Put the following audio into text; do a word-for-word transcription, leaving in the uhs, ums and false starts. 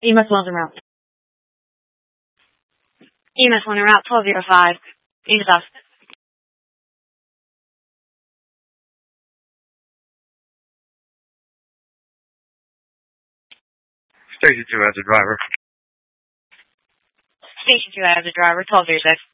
E M S one's en route. E M S one en route, twelve oh five. East south. Station two as a driver. Station two as a driver, twelve oh six.